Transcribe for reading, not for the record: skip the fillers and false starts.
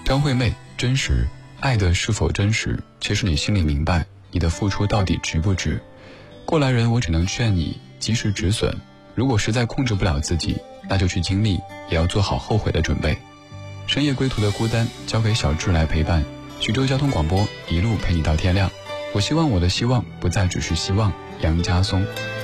张惠妹，真实，爱的是否真实，其实你心里明白，你的付出到底值不值。过来人，我只能劝你及时止损，如果实在控制不了自己，那就去经历，也要做好后悔的准备。深夜归途的孤单交给小智来陪伴，徐州交通广播一路陪你到天亮。我希望我的希望不再只是希望，杨家松。